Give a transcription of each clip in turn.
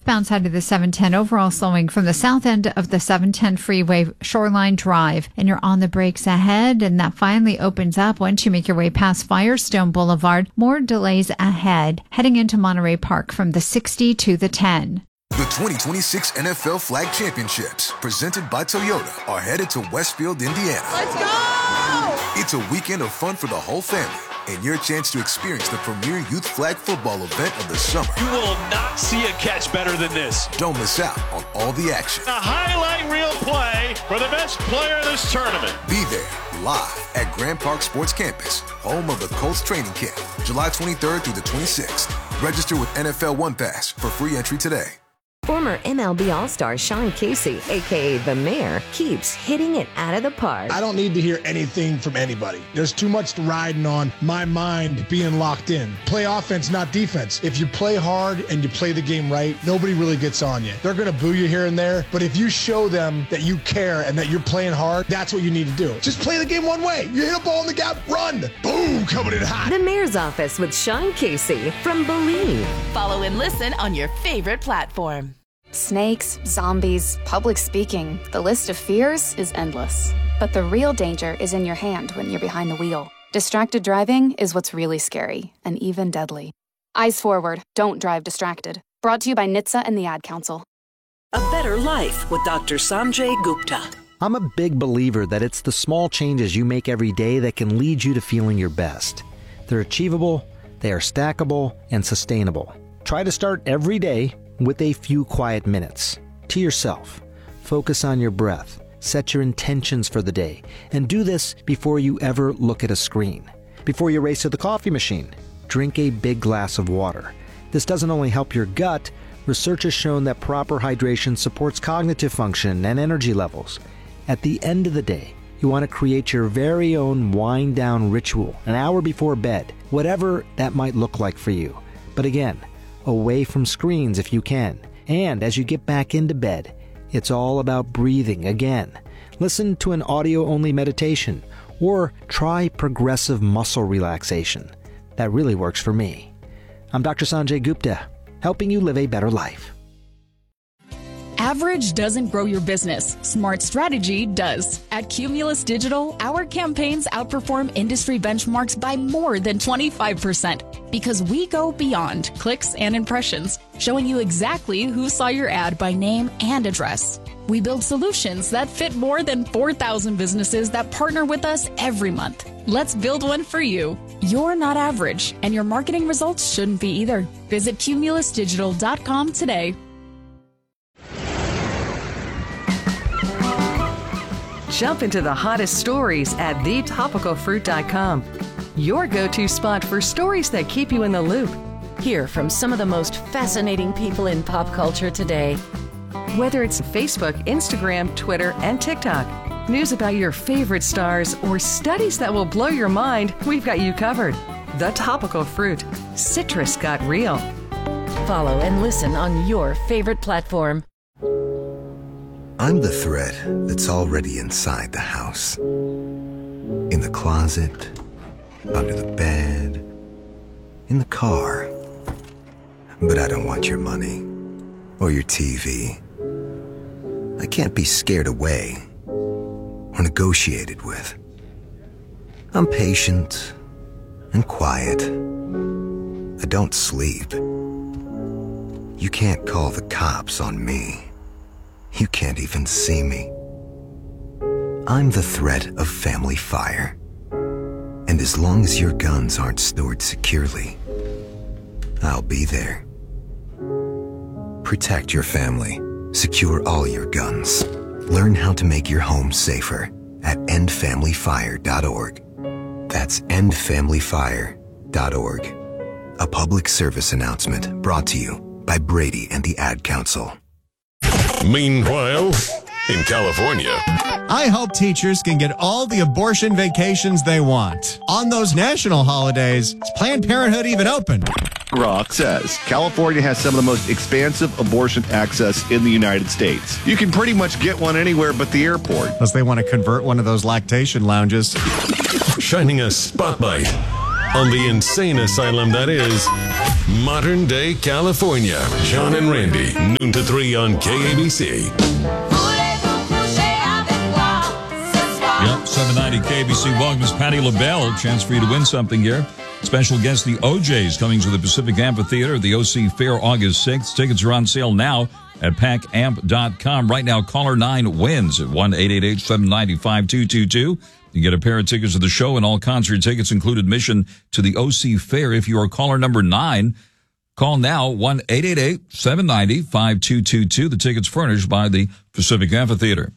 Southbound side of the 710, overall slowing from the south end of the 710 freeway, Shoreline Drive, and you're on the brakes ahead, and that finally opens up once you make your way past Firestone Boulevard. More delays ahead, heading into Monterey Park from the 60 to the 10. The 2026 NFL Flag Championships, presented by Toyota, are headed to Westfield, Indiana. Let's go! It's a weekend of fun for the whole family, and your chance to experience the premier youth flag football event of the summer. You will not see a catch better than this. Don't miss out on all the action. A highlight reel play for the best player of this tournament. Be there live at Grand Park Sports Campus, home of the Colts training camp, July 23rd through the 26th. Register with NFL One Pass for free entry today. Former MLB All-Star Sean Casey, a.k.a. The Mayor, keeps hitting it out of the park. I don't need to hear anything from anybody. There's too much riding on my mind being locked in. Play offense, not defense. If you play hard and you play the game right, nobody really gets on you. They're going to boo you here and there, but if you show them that you care and that you're playing hard, that's what you need to do. Just play the game one way. You hit a ball in the gap, run. Boom, coming in hot. The Mayor's Office with Sean Casey from Believe. Follow and listen on your favorite platform. Snakes, zombies, public speaking. The list of fears is endless. But the real danger is in your hand when you're behind the wheel. Distracted driving is what's really scary and even deadly. Eyes forward, don't drive distracted. Brought to you by NHTSA and the Ad Council. A Better Life with Dr. Sanjay Gupta. I'm a big believer that it's the small changes you make every day that can lead you to feeling your best. They're achievable, they are stackable, and sustainable. Try to start every day with a few quiet minutes to yourself. Focus on your breath, set your intentions for the day, and do this before you ever look at a screen. Before you race to the coffee machine, drink a big glass of water. This doesn't only help your gut, research has shown that proper hydration supports cognitive function and energy levels. At the end of the day, you want to create your very own wind-down ritual an hour before bed, whatever that might look like for you. But again, away from screens if you can. And as you get back into bed, it's all about breathing again. Listen to an audio-only meditation or try progressive muscle relaxation. That really works for me. I'm Dr. Sanjay Gupta, helping you live a better life. Average doesn't grow your business. Smart strategy does. At Cumulus Digital, our campaigns outperform industry benchmarks by more than 25% because we go beyond clicks and impressions, showing you exactly who saw your ad by name and address. We build solutions that fit more than 4,000 businesses that partner with us every month. Let's build one for you. You're not average, and your marketing results shouldn't be either. Visit cumulusdigital.com today. Jump into the hottest stories at thetopicalfruit.com. Your go-to spot for stories that keep you in the loop. Hear from some of the most fascinating people in pop culture today. Whether it's Facebook, Instagram, Twitter, and TikTok, news about your favorite stars, or studies that will blow your mind, we've got you covered. The Topical Fruit. Citrus got real. Follow and listen on your favorite platform. I'm the thread that's already inside the house. In the closet, under the bed, in the car. But I don't want your money or your TV. I can't be scared away or negotiated with. I'm patient and quiet. I don't sleep. You can't call the cops on me. You can't even see me. I'm the threat of family fire. And as long as your guns aren't stored securely, I'll be there. Protect your family. Secure all your guns. Learn how to make your home safer at endfamilyfire.org. That's endfamilyfire.org. A public service announcement brought to you by Brady and the Ad Council. Meanwhile, in California, I hope teachers can get all the abortion vacations they want. On those national holidays, is Planned Parenthood even open? Roth says California has some of the most expansive abortion access in the United States. You can pretty much get one anywhere but the airport. Unless they want to convert one of those lactation lounges. Shining a spotlight on the insane asylum that is Modern Day California. John and Randy, noon to 3 on KABC. Yep, 790 KABC. Welcome, Ms. Patti LaBelle. Chance for you to win something here. Special guest, the OJs, coming to the Pacific Amphitheater, the OC Fair, August 6th. Tickets are on sale now at pacamp.com. Right now, caller 9 wins at 1-888-790-5222. You get a pair of tickets to the show, and all concert tickets include admission to the OC Fair. If you are caller number 9, call now, 1-888-790-5222. The tickets furnished by the Pacific Amphitheater.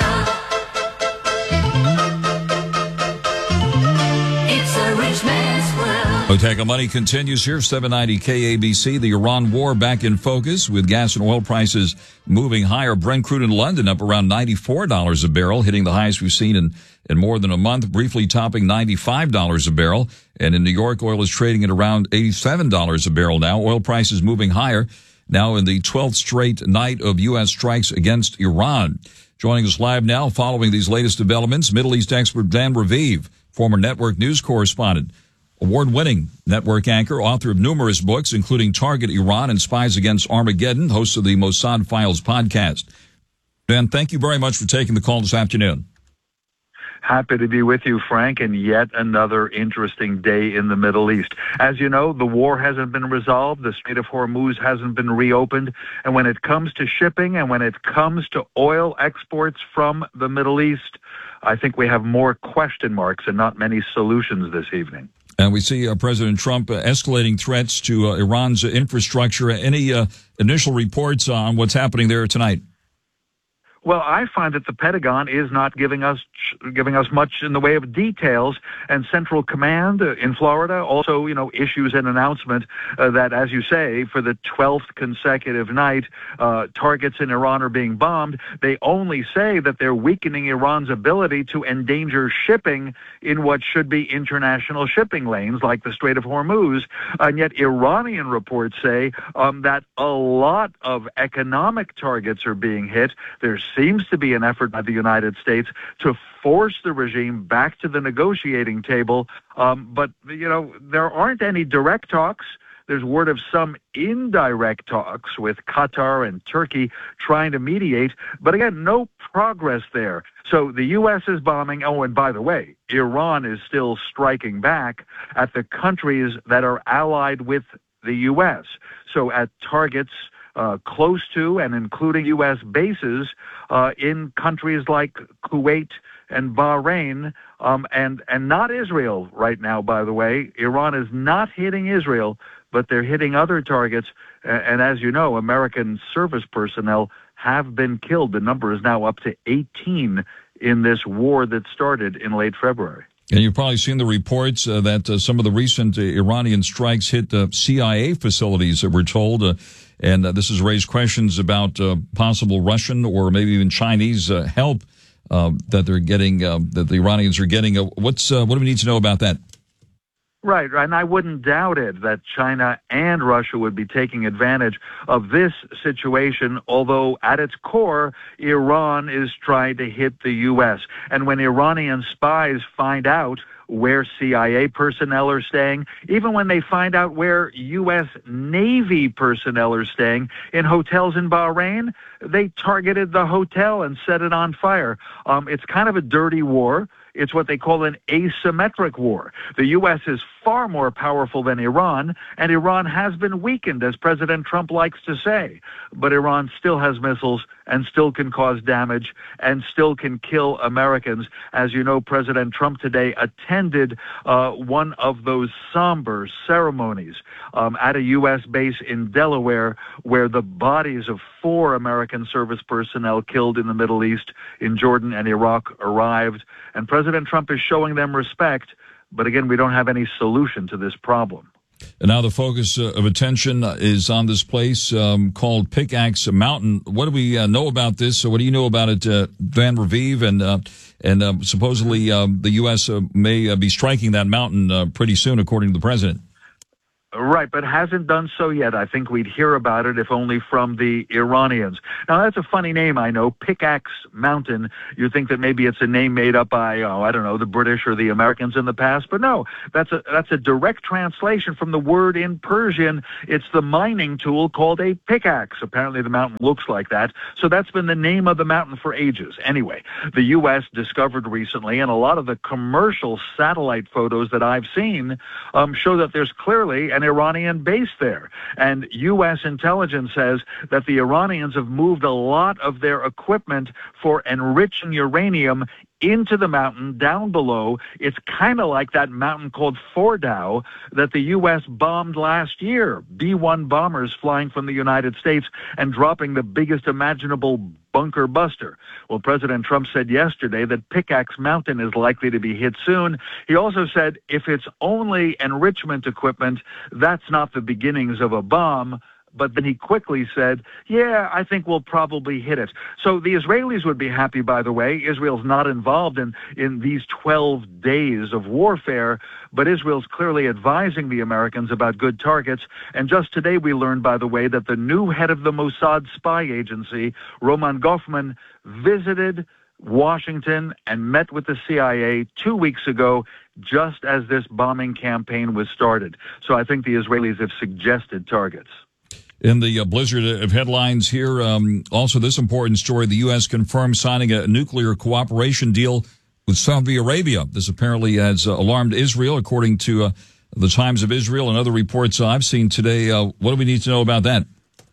Otaka Money continues here, 790 KABC. The Iran war back in focus with gas and oil prices moving higher. Brent crude in London up around $94 a barrel, hitting the highest we've seen in more than a month, briefly topping $95 a barrel. And in New York, oil is trading at around $87 a barrel now. Oil prices moving higher now in the 12th straight night of U.S. strikes against Iran. Joining us live now following these latest developments, Middle East expert Dan Raviv, former network news correspondent, award-winning network anchor, author of numerous books, including Target Iran and Spies Against Armageddon, host of the Mossad Files podcast. Dan, thank you very much for taking the call this afternoon. Happy to be with you, Frank, and yet another interesting day in the Middle East. As you know, the war hasn't been resolved. The Strait of Hormuz hasn't been reopened. And when it comes to shipping and when it comes to oil exports from the Middle East, I think we have more question marks and not many solutions this evening. And we see President Trump escalating threats to Iran's infrastructure. Any initial reports on what's happening there tonight? Well, I find that the Pentagon is not giving us much in the way of details, and Central Command in Florida also, issues an announcement that, as you say, for the 12th consecutive night, targets in Iran are being bombed. They only say that they're weakening Iran's ability to endanger shipping in what should be international shipping lanes, like the Strait of Hormuz. And yet Iranian reports say that a lot of economic targets are being hit. There seems to be an effort by the United States to force the regime back to the negotiating table. But there aren't any direct talks. There's word of some indirect talks with Qatar and Turkey trying to mediate. But again, no progress there. So the U.S. is bombing. Oh, and by the way, Iran is still striking back at the countries that are allied with the U.S. So at targets close to and including U.S. bases in countries like Kuwait and Bahrain, and not Israel right now, by the way. Iran is not hitting Israel, but they're hitting other targets. And as you know, American service personnel have been killed. The number is now up to 18 in this war that started in late February. And you've probably seen the reports that some of the recent Iranian strikes hit CIA facilities, we're told. And this has raised questions about possible Russian or maybe even Chinese help that they're getting, that the Iranians are getting. What do we need to know about that? Right, and I wouldn't doubt it that China and Russia would be taking advantage of this situation, although at its core, Iran is trying to hit the U.S. And when Iranian spies find out where CIA personnel are staying, even when they find out where U.S. Navy personnel are staying in hotels in Bahrain, they targeted the hotel and set it on fire. It's kind of a dirty war. It's what they call an asymmetric war. The U.S. is far more powerful than Iran, and Iran has been weakened, as President Trump likes to say. But Iran still has missiles and still can cause damage and still can kill Americans. As you know, President Trump today attended one of those somber ceremonies at a U.S. base in Delaware, where the bodies of 4 American service personnel killed in the Middle East, in Jordan and Iraq, arrived. And President Trump is showing them respect. But again, we don't have any solution to this problem. And now the focus of attention is on this place called Pickaxe Mountain. What do we know about this? So what do you know about it, Dan Raviv? And supposedly the U.S. may be striking that mountain pretty soon, according to the president. Right, but hasn't done so yet. I think we'd hear about it if only from the Iranians. Now, that's a funny name, I know, Pickaxe Mountain. You think that maybe it's a name made up by, I don't know, the British or the Americans in the past, but no, that's a direct translation from the word in Persian. It's the mining tool called a pickaxe. Apparently the mountain looks like that, so that's been the name of the mountain for ages. Anyway, the U.S. discovered recently, and a lot of the commercial satellite photos that I've seen show that there's clearly an Iranian base there. And U.S. intelligence says that the Iranians have moved a lot of their equipment for enriching uranium into the mountain down below. It's kind of like that mountain called Fordow that the U.S. bombed last year. B-1 bombers flying from the United States and dropping the biggest imaginable bunker buster. Well, President Trump said yesterday that Pickaxe Mountain is likely to be hit soon. He also said if it's only enrichment equipment, that's not the beginnings of a bomb. But then he quickly said, yeah, I think we'll probably hit it. So the Israelis would be happy, by the way. Israel's not involved in these 12 days of warfare, but Israel's clearly advising the Americans about good targets. And just today we learned, by the way, that the new head of the Mossad spy agency, Roman Goffman, visited Washington and met with the CIA 2 weeks ago, just as this bombing campaign was started. So I think the Israelis have suggested targets. In the blizzard of headlines here, also this important story, the U.S. confirmed signing a nuclear cooperation deal with Saudi Arabia. This apparently has alarmed Israel, according to the Times of Israel and other reports I've seen today. What do we need to know about that?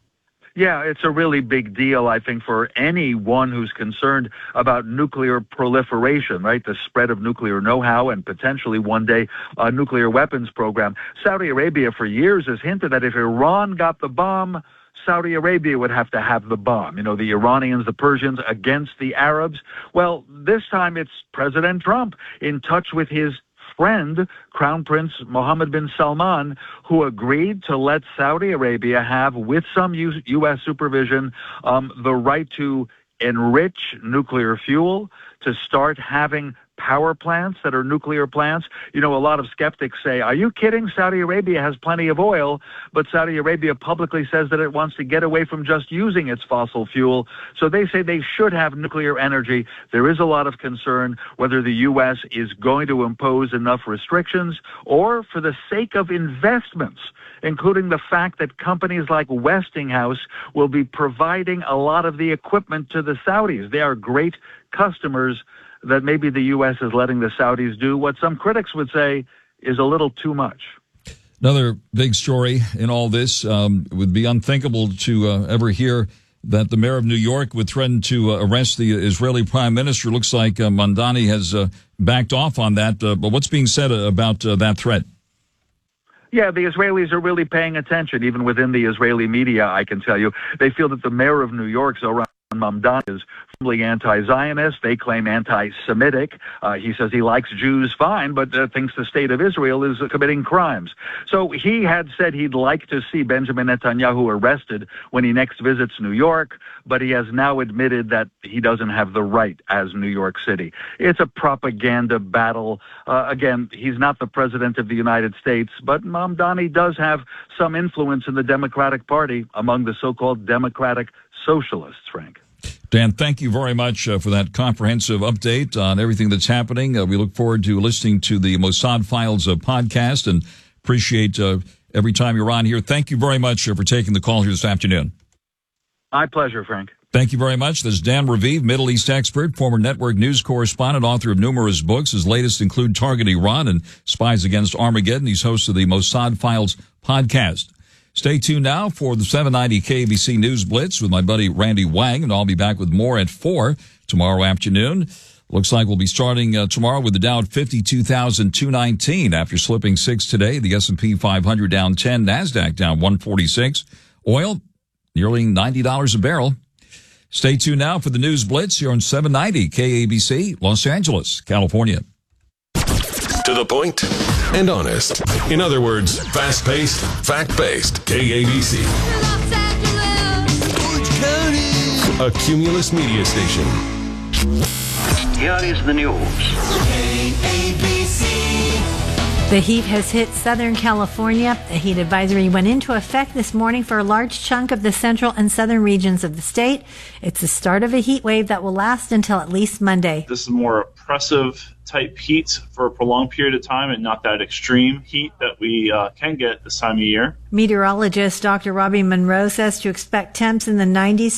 Yeah, it's a really big deal, I think, for anyone who's concerned about nuclear proliferation, right? The spread of nuclear know-how and potentially one day a nuclear weapons program. Saudi Arabia for years has hinted that if Iran got the bomb, Saudi Arabia would have to have the bomb. You know, the Iranians, the Persians against the Arabs. Well, this time it's President Trump in touch with his friend, Crown Prince Mohammed bin Salman, who agreed to let Saudi Arabia have, with some U.S. supervision, the right to enrich nuclear fuel, to start having power plants that are nuclear plants. You know, a lot of skeptics say, are you kidding? Saudi Arabia has plenty of oil, but Saudi Arabia publicly says that it wants to get away from just using its fossil fuel. So they say they should have nuclear energy. There is a lot of concern whether the U.S. is going to impose enough restrictions or for the sake of investments, including the fact that companies like Westinghouse will be providing a lot of the equipment to the Saudis. They are great customers, that maybe the U.S. is letting the Saudis do what some critics would say is a little too much. Another big story in all this, it would be unthinkable to ever hear that the mayor of New York would threaten to arrest the Israeli prime minister. Looks like Mamdani has backed off on that. But what's being said about that threat? Yeah, the Israelis are really paying attention, even within the Israeli media, I can tell you. They feel that the mayor of New York, Zohran Mamdani, is firmly anti-Zionist. They claim anti-Semitic. He says he likes Jews fine, but thinks the state of Israel is committing crimes. So he had said he'd like to see Benjamin Netanyahu arrested when he next visits New York, but he has now admitted that he doesn't have the right as New York City. It's a propaganda battle. Again, he's not the president of the United States, but Mamdani does have some influence in the Democratic Party among the so-called Democratic Socialists, Frank. Dan, thank you very much for that comprehensive update on everything that's happening. We look forward to listening to the Mossad Files podcast and appreciate every time you're on here. Thank you very much for taking the call here this afternoon. My pleasure, Frank. Thank you very much. This is Dan Raviv, Middle East expert, former network news correspondent, author of numerous books. His latest include Target Iran and Spies Against Armageddon. He's host of the Mossad Files podcast. Stay tuned now for the 790 KABC News Blitz with my buddy Randy Wang, and I'll be back with more at 4 tomorrow afternoon. Looks like we'll be starting tomorrow with the Dow at 52,219 after slipping 6 today. The S&P 500 down 10, NASDAQ down 146. Oil nearly $90 a barrel. Stay tuned now for the News Blitz here on 790 KABC, Los Angeles, California. To the point and honest. In other words, fast-paced, fact-based. KABC. A Cumulus media station. Here is the news. KABC. The heat has hit Southern California. A heat advisory went into effect this morning for a large chunk of the central and southern regions of the state. It's the start of a heat wave that will last until at least Monday. This is more oppressive type heat for a prolonged period of time and not that extreme heat that we can get this time of year. Meteorologist Dr. Robbie Monroe says to expect temps in the 90s